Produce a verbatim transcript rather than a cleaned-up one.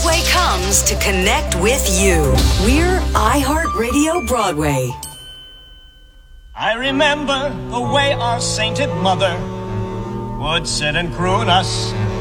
Broadway comes to connect with you. We're iHeartRadio Broadway. I remember the way our sainted mother would sit and croon us